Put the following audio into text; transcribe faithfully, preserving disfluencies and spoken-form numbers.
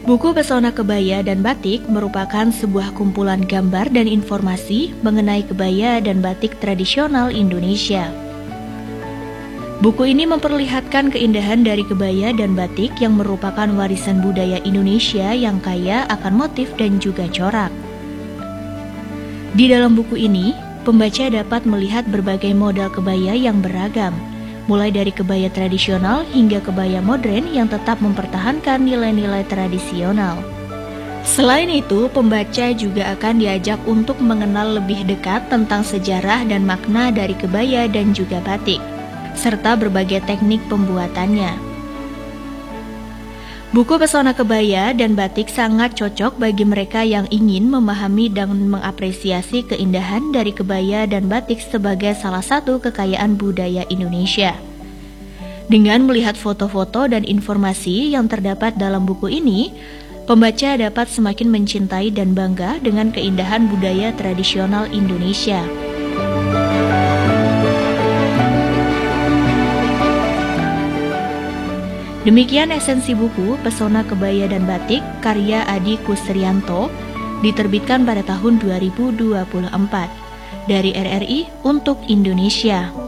Buku Pesona Kebaya dan Batik merupakan sebuah kumpulan gambar dan informasi mengenai kebaya dan batik tradisional Indonesia. Buku ini memperlihatkan keindahan dari kebaya dan batik yang merupakan warisan budaya Indonesia yang kaya akan motif dan juga corak. Di dalam buku ini, pembaca dapat melihat berbagai model kebaya yang beragam, mulai dari kebaya tradisional hingga kebaya modern yang tetap mempertahankan nilai-nilai tradisional. Selain itu, pembaca juga akan diajak untuk mengenal lebih dekat tentang sejarah dan makna dari kebaya dan juga batik, serta berbagai teknik pembuatannya. Buku Pesona Kebaya dan Batik sangat cocok bagi mereka yang ingin memahami dan mengapresiasi keindahan dari kebaya dan batik sebagai salah satu kekayaan budaya Indonesia. Dengan melihat foto-foto dan informasi yang terdapat dalam buku ini, pembaca dapat semakin mencintai dan bangga dengan keindahan budaya tradisional Indonesia. Demikian esensi buku Pesona Kebaya dan Batik karya Adi Kusrianto, diterbitkan pada tahun dua ribu dua puluh empat dari R R I untuk Indonesia.